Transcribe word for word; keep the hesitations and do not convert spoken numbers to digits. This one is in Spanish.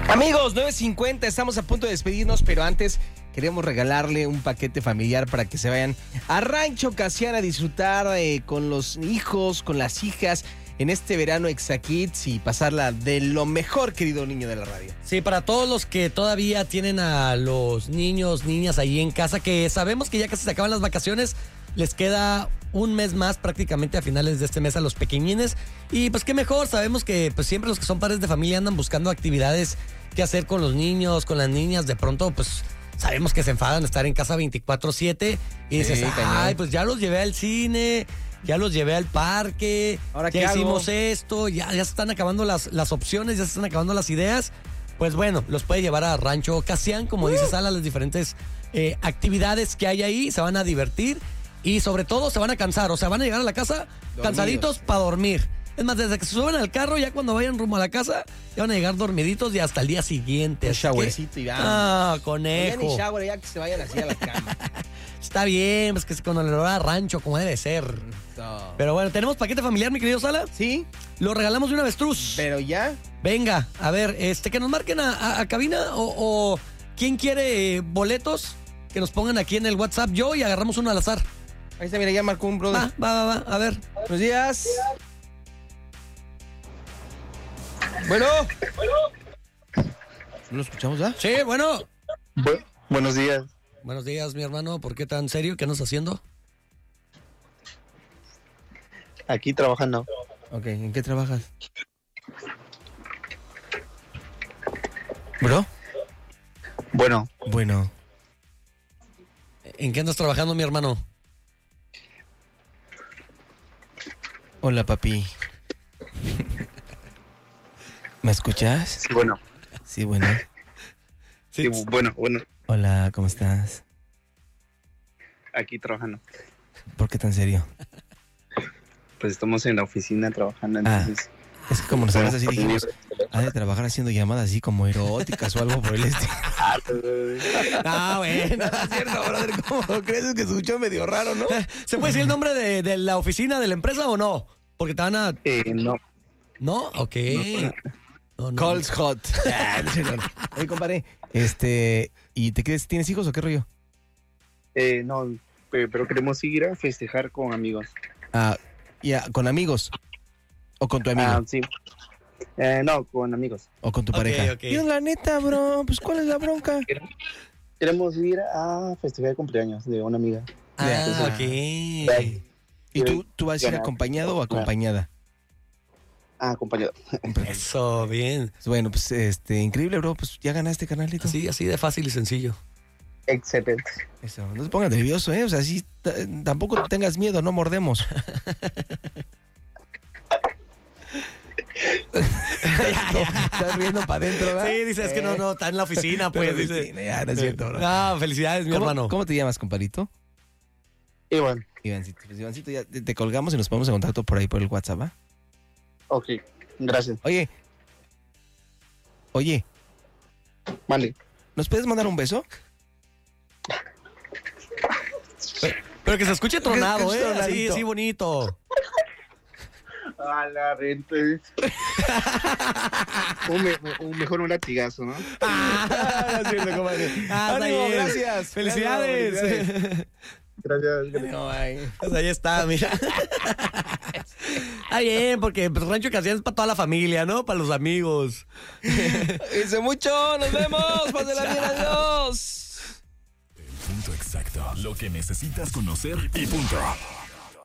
Amigos, nueve cincuenta, estamos a punto de despedirnos, pero antes queremos regalarle un paquete familiar para que se vayan a Rancho Casián a disfrutar eh, con los hijos, con las hijas, en este verano Exackids y pasarla de lo mejor, querido niño de la radio. Sí, para todos los que todavía tienen a los niños, niñas ahí en casa, que sabemos que ya casi se acaban las vacaciones, les queda un mes más prácticamente a finales de este mes a los pequeñines. Y pues qué mejor, sabemos que pues siempre los que son padres de familia andan buscando actividades que hacer con los niños, con las niñas. De pronto pues sabemos que se enfadan de estar en casa veinticuatro siete y dices, Sí, ay, pues ya los llevé al cine, ya los llevé al parque, ¿Ahora ya qué hago? hicimos esto, ya, ya se están acabando las, las opciones, ya se están acabando las ideas. Pues bueno, los puede llevar a Rancho Casián, como uh. dice Sala, las diferentes eh, actividades que hay ahí, se van a divertir y sobre todo se van a cansar, o sea, van a llegar a la casa dormidos, cansaditos para dormir. Es más, desde que se suben al carro, ya cuando vayan rumbo a la casa, ya van a llegar dormiditos y hasta el día siguiente. Un showercito y ya. Ah, conejo. Ya ni shower, ya que se vayan así a la cama. Está bien, pues que es con el olor a rancho, como debe ser. No. Pero bueno, ¿tenemos paquete familiar, mi querido Sala? Sí. Lo regalamos de un avestruz. Pero ya. Venga, a ver, este, que nos marquen a, a, a cabina o, o ¿quién quiere eh, boletos? Que nos pongan aquí en el WhatsApp yo y agarramos uno al azar. Ahí está, mira, ya marcó un brother. Va, va, va, va, a ver. Buenos días. Bueno. ¿No lo escuchamos ya? Sí, bueno. Bu- buenos días. Buenos días, mi hermano. ¿Por qué tan serio? ¿Qué andas haciendo? Aquí trabajando. Ok, ¿en qué trabajas? ¿Bro? Bueno, Bueno. ¿En qué andas trabajando, mi hermano? Hola, papi. ¿Me escuchas? sí, bueno. Sí, bueno. Sí, bu- bueno, bueno. Hola, ¿cómo estás? Aquí trabajando. ¿Por qué tan serio? Pues estamos en la oficina trabajando, Ah. entonces... Es que como nos hablas así dijimos, ha de trabajar haciendo llamadas así como eróticas o algo por el estilo. Ah, bueno. No es cierto, brother. ¿Cómo crees? Es que se escuchó medio raro, ¿no? ¿Se puede decir el nombre de, de la oficina de la empresa o no? Porque te van a... Eh, no. ¿No? Ok. No, no. Calls hot. Ah, no sé, no. Oye, compadre, este, ¿y te crees, tienes hijos o qué rollo? Eh, no, pe- pero queremos ir a festejar con amigos. Ah, ya, ¿con amigos? ¿O con tu amigo? Ah, sí. Eh, no, con amigos. ¿O con tu Ok, pareja? ok. Yo, la neta, bro, pues ¿cuál es la bronca? Queremos ir a festejar el cumpleaños de una amiga. Ah, ok. ¿Y tú, tú vas a ir acompañado o acompañada? Ah, acompañado. Eso, bien. Bueno, pues, este, increíble, bro, pues ya ganaste, carnalito. Así, así de fácil y sencillo. Excelente. Eso, no te pongas nervioso, ¿eh? O sea, sí, t- tampoco tengas miedo, no mordemos. ya, ya. Estás riendo para adentro, ¿verdad? Sí, dice, es que no, no, está en la oficina, pues. Pero, Dice. sí, ya, no es cierto, bro. Ah, felicidades, mi ¿Cómo, hermano. ¿Cómo te llamas, compadrito? Iván. Ivancito. Pues, Ivancito, ya te, te colgamos y nos ponemos en contacto por ahí por el WhatsApp, ¿va? Ok, gracias. Oye. Oye, Vale. ¿nos puedes mandar un beso? Pero que se escuche tronado, Que- que ¿eh? Así, tronadito. así bonito. A la renta. un, me- un- mejor un latigazo, ¿no? Ah, no es cierto, compadre. Ah, está Ánimo, bien. gracias. Felicidades. Ánimo, felicidades. Gracias. No, ay. Pues ahí está, mira. Está bien, porque pues, Rancho Casián es para toda la familia, ¿no? Para los amigos. Hice mucho, nos vemos. Pásela bien, adiós. Punto exacto. Lo que necesitas conocer y punto.